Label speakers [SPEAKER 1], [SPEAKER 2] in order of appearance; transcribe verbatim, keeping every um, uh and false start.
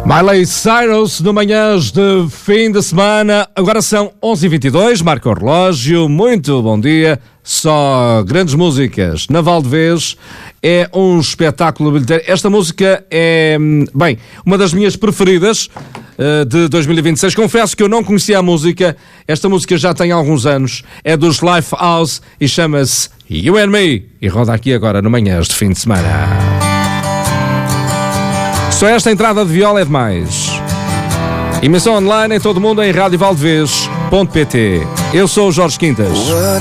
[SPEAKER 1] Miley Cyrus, no Manhãs de Fim de Semana. Agora são onze e vinte e dois, marca o relógio. Muito bom dia. Só grandes músicas na Valdevez. É um espetáculo bilheteiro. Esta música é, bem, uma das minhas preferidas uh, de dois mil e vinte e seis. Confesso que eu não conhecia a música. Esta música já tem alguns anos. É dos Lifehouse e chama-se You and Me. E roda aqui agora no Manhãs de Fim de Semana. Só esta entrada de viola é demais. Emissão online em todo o mundo em rádio valdevez ponto pt. Eu sou o Jorge Quintas.